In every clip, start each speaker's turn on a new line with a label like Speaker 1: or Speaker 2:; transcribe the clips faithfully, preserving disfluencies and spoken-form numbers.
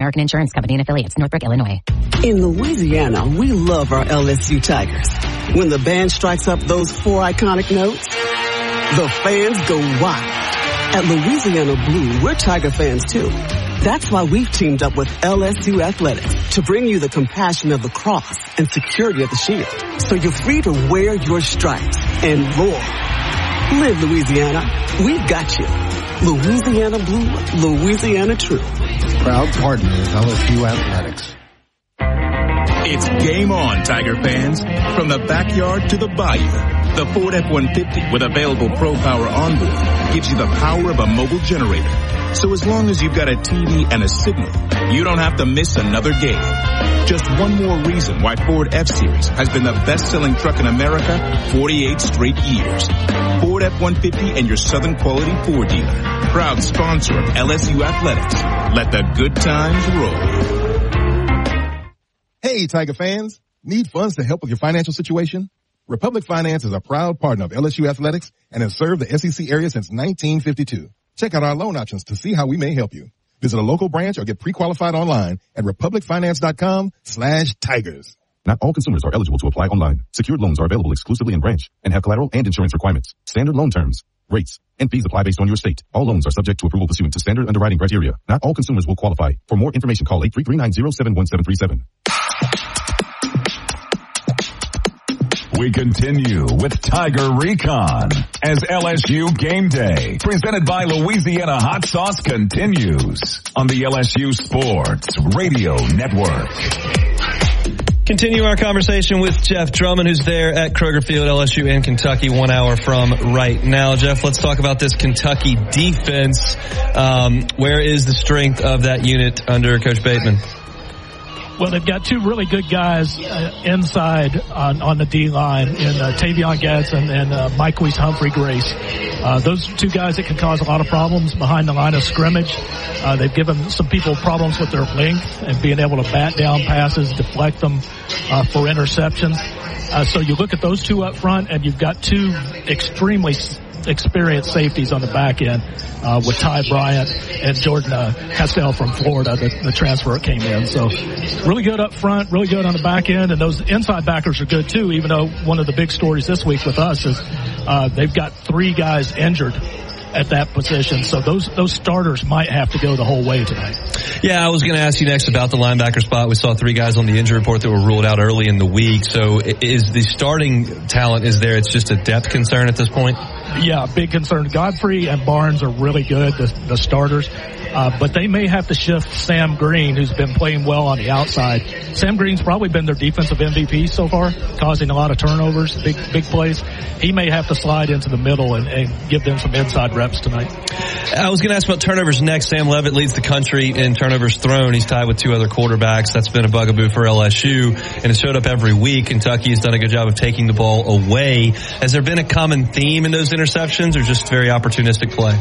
Speaker 1: American Insurance Company and affiliates, Northbrook, Illinois.
Speaker 2: In Louisiana, we love our L S U Tigers. When the band strikes up those four iconic notes, the fans go wild. At Louisiana Blue, we're Tiger fans too. That's why we've teamed up with L S U Athletics to bring you the compassion of the cross and security of the shield, so you're free to wear your stripes and roar. Live Louisiana. We've got you. Louisiana Blue, Louisiana True.
Speaker 3: Proud partner of L S U Athletics.
Speaker 4: It's game on, Tiger fans. From the backyard to the bayou. The Ford F one fifty with available Pro Power onboard gives you the power of a mobile generator. So as long as you've got a T V and a signal, you don't have to miss another game. Just one more reason why Ford F-Series has been the best-selling truck in America forty-eight straight years. Ford F one fifty and your Southern Quality Ford dealer. Proud sponsor of L S U Athletics. Let the good times roll.
Speaker 5: Hey, Tiger fans. Need funds to help with your financial situation? Republic Finance is a proud partner of L S U Athletics and has served the S E C area since nineteen fifty-two. Check out our loan options to see how we may help you. Visit a local branch or get pre-qualified online at republicfinance.com slash tigers.
Speaker 6: Not all consumers are eligible to apply online. Secured loans are available exclusively in branch and have collateral and insurance requirements. Standard loan terms, rates, and fees apply based on your state. All loans are subject to approval pursuant to standard underwriting criteria. Not all consumers will qualify. For more information, call eight three three, nine zero seven, one seven three seven.
Speaker 7: We continue with Tiger Recon as L S U Game Day, presented by Louisiana Hot Sauce, continues on the L S U Sports Radio Network.
Speaker 8: Continue our conversation with Jeff Drummond, who's there at Kroger Field, L S U in Kentucky, one hour from right now. Jeff, let's talk about this Kentucky defense. Um, where is the strength of that unit under Coach Bateman?
Speaker 9: Well, they've got two really good guys uh, inside on, on the D-line in uh, Tavion Gadsden and uh, Myquise Humphrey-Grace. Uh, those two guys that can cause a lot of problems behind the line of scrimmage. Uh, they've given some people problems with their length and being able to bat down passes, deflect them uh, for interceptions. Uh, so you look at those two up front, and you've got two extremely experienced safeties on the back end uh, with Ty Bryant and Jordan uh, Castell from Florida, the, the transfer came in. So really good up front, really good on the back end, and those inside backers are good too, even though one of the big stories this week with us is uh, they've got three guys injured at that position. So those those starters might have to go the whole way tonight.
Speaker 8: Yeah, I was going to ask you next about the linebacker spot. We saw three guys on the injury report that were ruled out early in the week. So is the starting talent is there? It's just a depth concern at this point?
Speaker 9: Yeah, big concern. Godfrey and Barnes are really good, the, the starters. Uh, but they may have to shift Sam Green, who's been playing well on the outside. Sam Green's probably been their defensive M V P so far, causing a lot of turnovers, big big plays. He may have to slide into the middle and, and give them some inside reps tonight.
Speaker 8: I was going to ask about turnovers next. Sam Levitt leads the country in turnovers thrown. He's tied with two other quarterbacks. That's been a bugaboo for L S U, and it showed up every week. Kentucky has done a good job of taking the ball away. Has there been a common theme in those interceptions, or just very opportunistic play?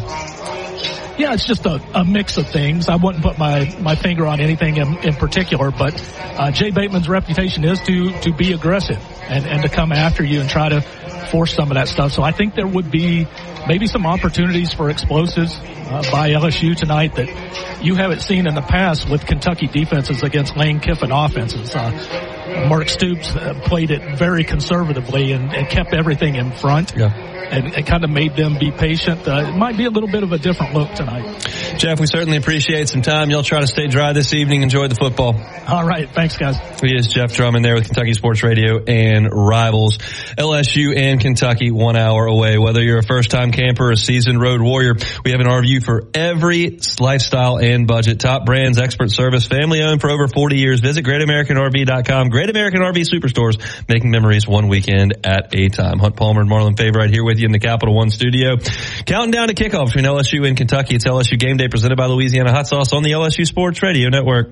Speaker 9: Yeah, it's just a, a mix of things. I wouldn't put my, my finger on anything in, in particular, but uh, Jay Bateman's reputation is to, to be aggressive and, and to come after you and try to force some of that stuff. So I think there would be maybe some opportunities for explosives uh, by L S U tonight that you haven't seen in the past with Kentucky defenses against Lane Kiffin offenses. Uh, Mark Stoops uh, played it very conservatively and, and kept everything in front. Yeah. And it kind of made them be patient. Uh, it might be a little bit of a different look tonight.
Speaker 8: Jeff, we certainly appreciate some time. Y'all try to stay dry this evening. Enjoy the football.
Speaker 9: All right. Thanks, guys.
Speaker 8: He is Jeff Drummond there with Kentucky Sports Radio and Rivals. L S U and Kentucky, one hour away. Whether you're a first-time camper or a seasoned road warrior, we have an R V for every lifestyle and budget. Top brands, expert service, family-owned for over forty years. Visit great american r v dot com. Great American R V Superstores, making memories one weekend at a time. Hunt Palmer and Marlon Favorite here with you in the Capital One studio. Counting down to kickoff between L S U and Kentucky. It's L S U Game Day presented by Louisiana Hot Sauce on the L S U Sports Radio Network.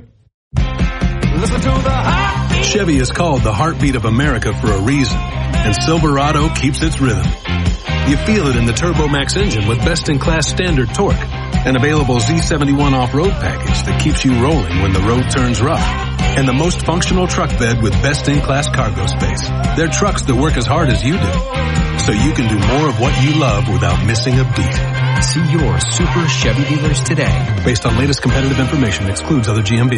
Speaker 10: Listen to the heartbeat. Chevy is called the heartbeat of America for a reason, and Silverado keeps its rhythm. You feel it in the Turbo Max engine with best-in-class standard torque, an available Z seventy-one off-road package that keeps you rolling when the road turns rough, and the most functional truck bed with best-in-class cargo space. They're trucks that work as hard as you do, so you can do more of what you love without missing a beat.
Speaker 11: See your Super Chevy dealers today.
Speaker 10: Based on latest competitive information, excludes other G M vehicles.